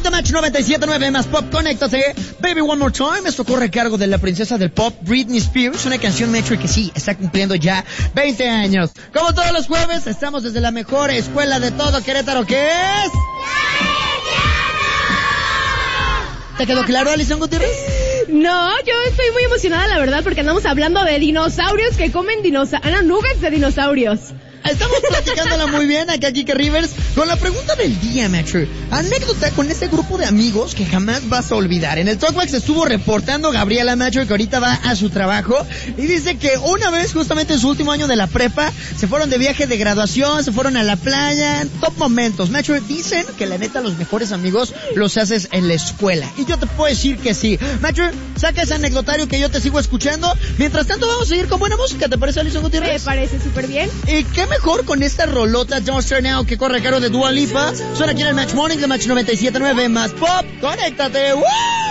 Morning, The Match 97.9 más Pop, conéctate. Baby One More Time, esto corre a cargo de la princesa del pop, Britney Spears, una canción Metro que sí, está cumpliendo ya 20 años. Como todos los jueves, estamos desde la mejor escuela de todo Querétaro, ¿qué es? ¿Te quedó claro, Alison Gutiérrez? No, yo estoy muy emocionada, la verdad, porque andamos hablando de dinosaurios que comen nuggets de dinosaurios. Estamos platicándola muy bien acá, Kike Rivers, con la pregunta del día, Metro. Anécdota con ese grupo de amigos que jamás vas a olvidar. En el Talkback estuvo reportando Gabriela Metro, que ahorita va a su trabajo, y dice que una vez, justamente en su último año de la prepa, se fueron de viaje de graduación, se fueron a la playa, top momentos. Metro, dicen que la neta los mejores amigos los haces en la escuela. Y yo te puedo decir que sí. Metro, saca ese anecdotario que yo te sigo escuchando. Mientras tanto, vamos a seguir con buena música. ¿Te parece, Alison Gutiérrez? Me parece súper bien. ¿Y qué mejor con esta rolota Don't Start Now que corre a cargo de Dua Lipa? Suena aquí en el Match Morning de Match 97.9 más Pop. ¡Conéctate! ¡Woo!